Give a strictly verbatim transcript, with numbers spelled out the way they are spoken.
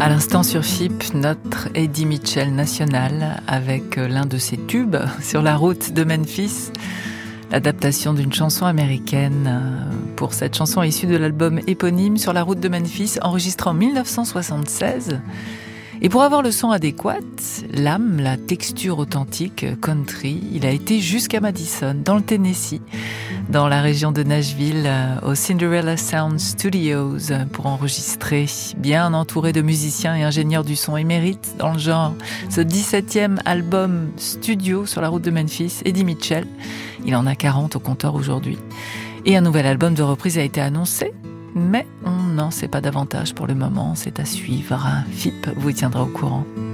À l'instant sur F I P, notre Eddie Mitchell national avec l'un de ses tubes sur la route de Memphis, l'adaptation d'une chanson américaine. Pour cette chanson issue de l'album éponyme Sur la route de Memphis, enregistré en mille neuf cent soixante-seize. Et pour avoir le son adéquat, l'âme, la texture authentique country, il a été jusqu'à Madison, dans le Tennessee, dans la région de Nashville, au Cinderella Sound Studios, pour enregistrer, bien entouré de musiciens et ingénieurs du son émérites dans le genre. Ce dix-septième album studio sur la route de Memphis, Eddie Mitchell, il en a quarante au compteur aujourd'hui. Et un nouvel album de reprise a été annoncé, mais on n'en sait pas davantage pour le moment, c'est à suivre. F I P vous tiendra au courant.